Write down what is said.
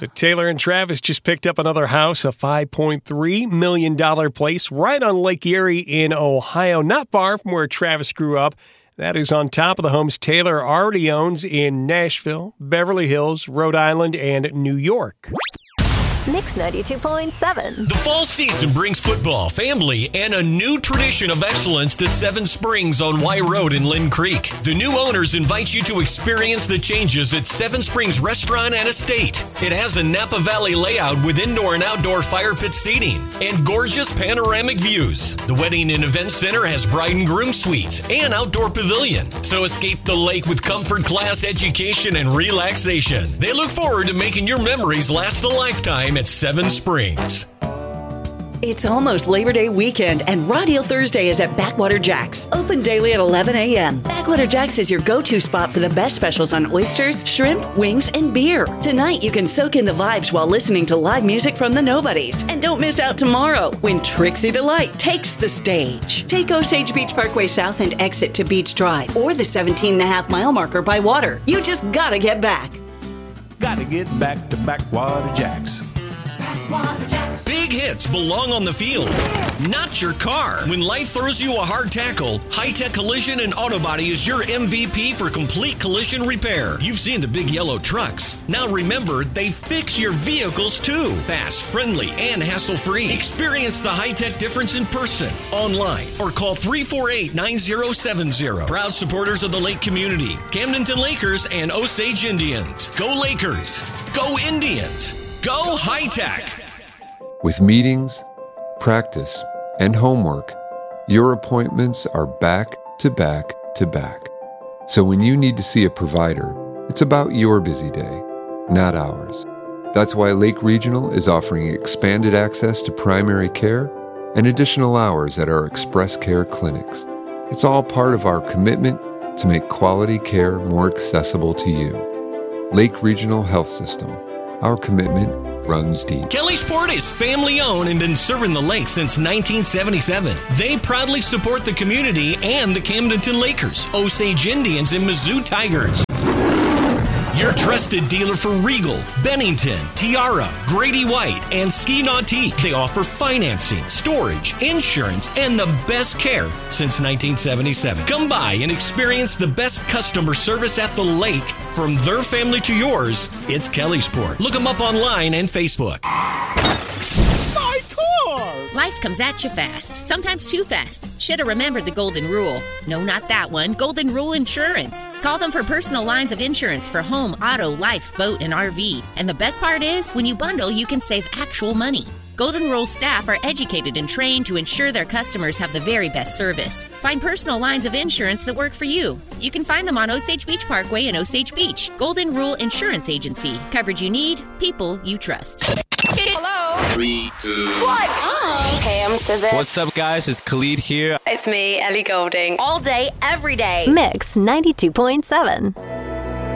So Taylor and Travis just picked up another house, a $5.3 million place right on Lake Erie in Ohio, not far from where Travis grew up. That is on top of the homes Taylor already owns in Nashville, Beverly Hills, Rhode Island, and New York. Mix 92.7. The fall season brings football, family, and a new tradition of excellence to Seven Springs on Y Road in Lynn Creek. The new owners invite you to experience the changes at Seven Springs Restaurant and Estate. It has a Napa Valley layout with indoor and outdoor fire pit seating and gorgeous panoramic views. The Wedding and Event Center has bride and groom suites and outdoor pavilion. So escape the lake with comfort, class, education, and relaxation. They look forward to making your memories last a lifetime at Seven Springs. It's almost Labor Day weekend, and Raw Deal Thursday is at Backwater Jack's. Open daily at 11 a.m. Backwater Jack's is your go-to spot for the best specials on oysters, shrimp, wings, and beer. Tonight, you can soak in the vibes while listening to live music from the Nobodies. And don't miss out tomorrow when Trixie Delight takes the stage. Take Osage Beach Parkway South and exit to Beach Drive, or the 17.5-mile marker by water. You just gotta get back. Gotta get back to Backwater Jack's. Big hits belong on the field, not your car. When life throws you a hard tackle, High Tech Collision and Auto Body is your MVP for complete collision repair. You've seen the big yellow trucks. Now remember, they fix your vehicles too. Fast, friendly, and hassle-free. Experience the high-tech difference in person, online, or call 348-9070. Proud supporters of the Lake community, Camdenton Lakers and Osage Indians. Go Lakers! Go Indians! Go High Tech! With meetings, practice, and homework, your appointments are back to back to back. So when you need to see a provider, it's about your busy day, not ours. That's why Lake Regional is offering expanded access to primary care and additional hours at our Express Care clinics. It's all part of our commitment to make quality care more accessible to you. Lake Regional Health System. Our commitment runs deep. Kelly Sport is family-owned and been serving the lake since 1977. They proudly support the community and the Camdenton Lakers, Osage Indians, and Mizzou Tigers. Your trusted dealer for Regal, Bennington, Tiara, Grady White, and Ski Nautique. They offer financing, storage, insurance, and the best care since 1977. Come by and experience the best customer service at the lake. From their family to yours, it's Kelly Sport. Look them up online and Facebook. Life comes at you fast, sometimes too fast. Should have remembered the golden rule. No, not that one. Golden Rule Insurance. Call them for personal lines of insurance for home, auto, life, boat, and RV. And the best part is, when you bundle, you can save actual money. Golden Rule staff are educated and trained to ensure their customers have the very best service. Find personal lines of insurance that work for you. You can find them on Osage Beach Parkway in Osage Beach. Golden Rule Insurance Agency. Coverage you need, people you trust. Hello. 3, 2, 1. Hey, I'm Sizit. What's up, guys? It's Khalid here. It's me, Ellie Goulding. All day, every day. Mix 92.7.